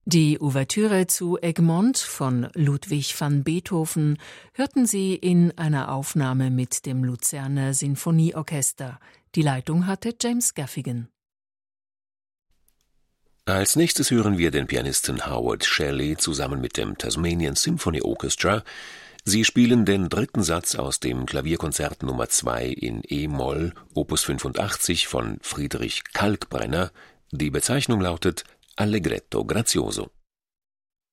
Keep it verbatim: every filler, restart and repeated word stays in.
Die Ouvertüre zu Egmont von Ludwig van Beethoven hörten Sie in einer Aufnahme mit dem Luzerner Sinfonieorchester. Die Leitung hatte James Gaffigan. Als nächstes hören wir den Pianisten Howard Shelley zusammen mit dem Tasmanian Symphony Orchestra. Sie spielen den dritten Satz aus dem Klavierkonzert Nummer zwei in E-Moll, Opus fünfundachtzig von Friedrich Kalkbrenner. Die Bezeichnung lautet Allegretto grazioso.